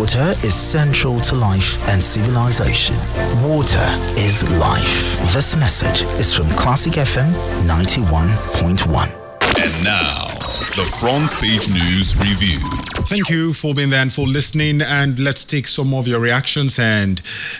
Water is central to life and civilization. Water is life. This message is from Classic FM 91.1. And now, the front page news review. Thank you for being there and for listening. And let's take some of your reactions. And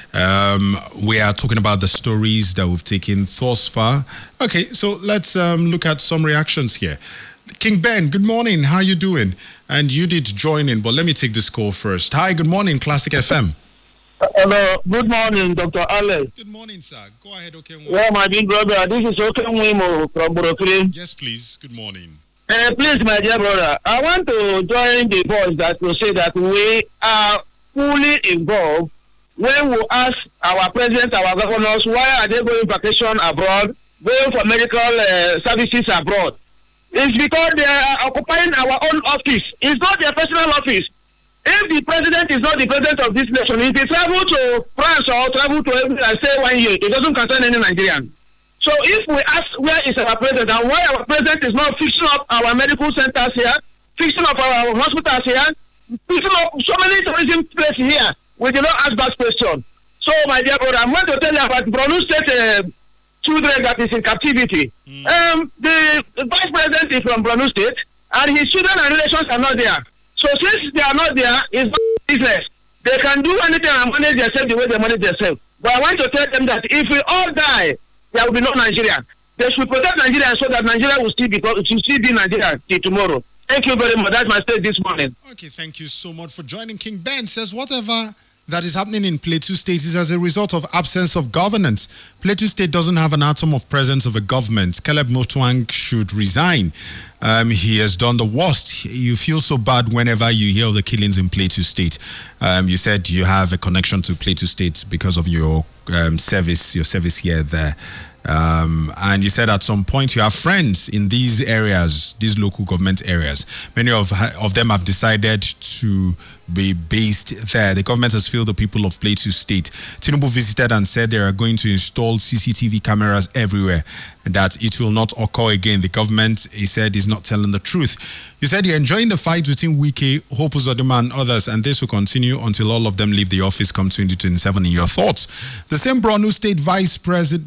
we are talking about the stories that we've taken thus far. Okay, so let's look at some reactions here. King Ben, good morning. How you doing? And you did join in, but let me take this call first. Hi, good morning, Classic FM. Hello, good morning, Dr. Alex. Good morning, sir. Go ahead, Okenwimo. Yeah, my big brother, this is Okenwimo from Burokiri. Yes, please. Good morning. Please, my dear brother, I want to join the voice that will say that we are fully involved when we ask our president, our governors, why are they going vacation abroad, going for medical services abroad. It's because they are occupying our own office. It's not their personal office. If the president is not the president of this nation, if he travel to France or travel to say 1 year, it doesn't concern any Nigerian. So if we ask where is our president and why our president is not fixing up our medical centers here, fixing up our hospitals here, fixing up so many tourism places here, we do not ask that question. So my dear brother, I'm going to tell you about Borno State children that is in captivity. The vice president is from Borno State, and his children and relations are not there. So since they are not there, it's not business. They can do anything and manage themselves the way they manage themselves. But I want to tell them that if we all die, there will be no Nigeria. They should protect Nigeria so that Nigeria will still be Nigeria till tomorrow. Thank you very much. That's my state this morning. Okay, thank you so much for joining. King Ben says whatever that is happening in Plateau State is as a result of absence of governance. Plateau State doesn't have an atom of presence of a government. Caleb Mutfwang should resign. He has done the worst. You feel so bad whenever you hear of the killings in Plateau State. You said you have a connection to Plateau State because of your service here there. And you said at some point you have friends in these areas, these local government areas. Many of them have decided to be based there. The government has failed the people of Plateau State. Tinubu visited and said they are going to install CCTV cameras everywhere, that it will not occur again. The government, he said, is not telling the truth. You said you're enjoying the fight between Wike, Hope Uzodinma and others, and this will continue until all of them leave the office come 2027. In your thoughts, the same Borno State Vice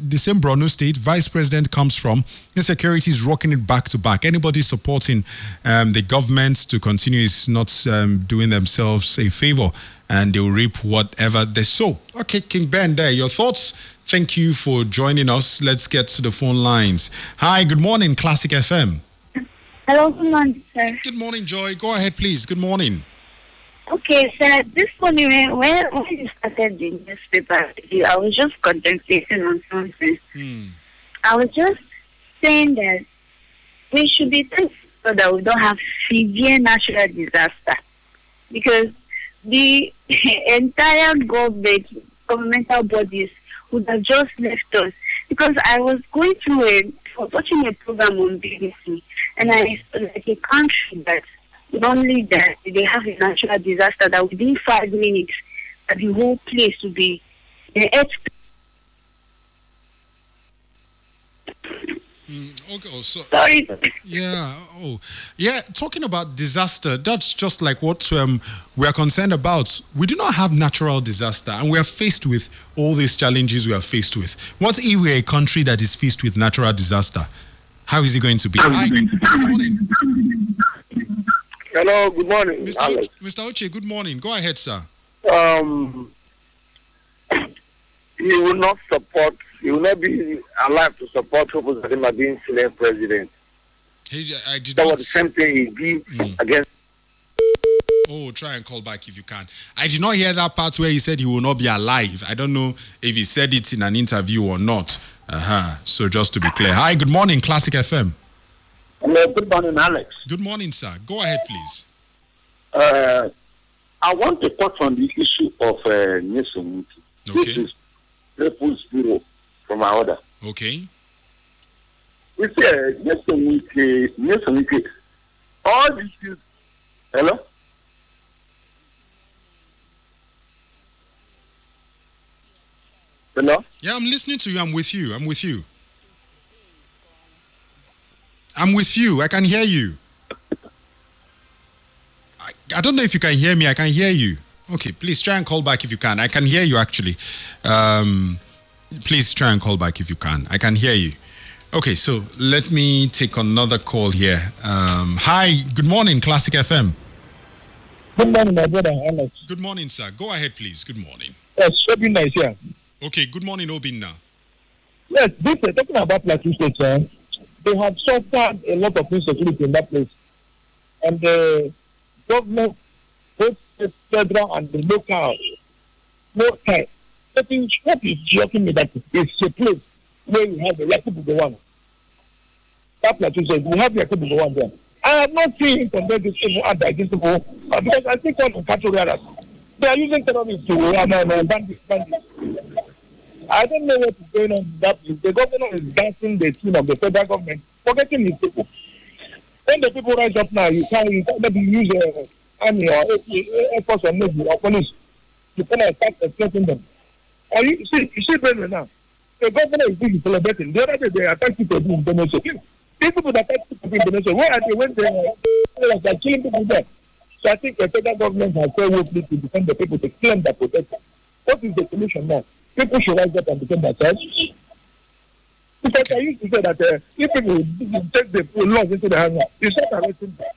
President comes from insecurity is rocking it back to back. Anybody supporting the government to continue is not doing themselves a favor, and they will reap whatever they sow. Okay, King Ben there, your thoughts? Thank you for joining us. Let's get to the phone lines. Hi, good morning, Classic FM. Hello, good morning, sir. Good morning, Joy. Go ahead, please. Good morning. Okay, sir, this morning, when you started the newspaper, I was just contemplating on something. I was just saying that we should be thankful that we don't have severe natural disaster, because the entire governmental bodies would have just left us. Because I was going through watching a program on BBC, and I like a country that not only that they have a natural disaster that within 5 minutes that the whole place will be the earth. Okay, so Sorry. Yeah. Talking about disaster, that's just like what we are concerned about. We do not have natural disaster, and we are faced with all these challenges we are faced with. What if we're a country that is faced with natural disaster? How is it going to be? Hi. Good morning. Hello, good morning, Mr. Oche, good morning. Go ahead, sir. He will not be alive to support Hope Uzodinma being Senate president. That was the same thing he did against. Oh, try and call back if you can. I did not hear that part where he said he will not be alive. I don't know if he said it in an interview or not. So just to be clear. Hi, good morning, Classic FM. Hello, good morning, Alex. Good morning, sir. Go ahead, please. I want to touch on the issue of Nyesom Wike. Okay. This is People's Bureau from our order. Okay. We say Nyesom Wike, all these issues. Hello? Hello? Yeah, I'm listening to you. I'm with you. I'm with you. I'm with you. I can hear you. I don't know if you can hear me. I can hear you. Okay, please try and call back if you can. I can hear you actually. Please try and call back if you can. I can hear you. Okay, so let me take another call here. Hi, good morning, Classic FM. Good morning, my brother Alex. Good morning, sir. Go ahead, please. Good morning. Yes, Obinna is here. Okay, good morning, Obinna. Yes, talking about Plateau State, they have suffered a lot of insecurity in that place. And the government, both the federal and the local, what is shocking me that it's a place where you have the Yakubu Gowon. That Plateau State, we have the Yakubu Gowon there. I have not seen him condemn this people and against people because I think all the cattle areas, they are using terrorists to bandits. I don't know what is going on with that. The governor is dancing the tune of the federal government, forgetting his people. When the people rise up now, you can't maybe use army or Air Force or Navy or police to kind of start exploiting them. Or you see, Benue now, the governor is busy celebrating. The other day they attacked people in Benue. These people that attack people in Benue, where are they when they are killing people there? So I think the federal government has very well to defend the people to claim their protection. What is the solution now? People should rise up and defend themselves. Because I used to say that if people take the laws into the hands, you start arresting them.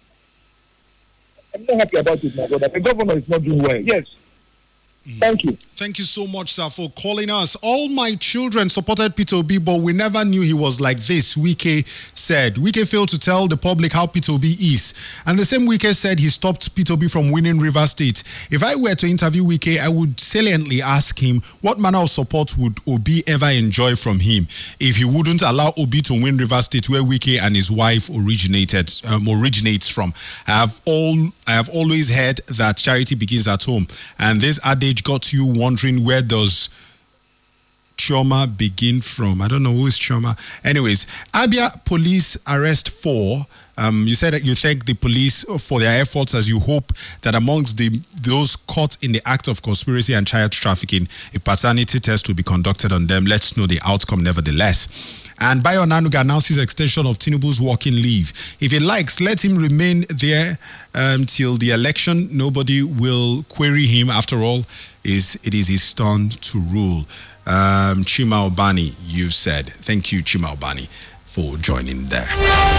I'm not happy about it, my brother. The governor is not doing well. Yes. Thank you. Thank you so much, sir, for calling us. All my children supported Peter Obi, but we never knew he was like this, Wike said. Wike failed to tell the public how Peter Obi is. And the same Wike said he stopped Peter Obi from winning Rivers State. If I were to interview Wike, I would saliently ask him what manner of support would Obi ever enjoy from him if he wouldn't allow Obi to win Rivers State, where Wike and his wife originates from. I have always heard that charity begins at home, and this adage got you wondering, where does Chioma begin from? I don't know who is Chioma. Anyways, Abia police arrest 4. You said that you thank the police for their efforts as you hope that amongst those caught in the act of conspiracy and child trafficking, a paternity test will be conducted on them. Let's know the outcome nevertheless. And Bayo Onanuga announces extension of Tinubu's working leave. If he likes, let him remain there till the election. Nobody will query him. After all, it is his turn to rule. Chima Obani, you've said. Thank you, Chima Obani, for joining there.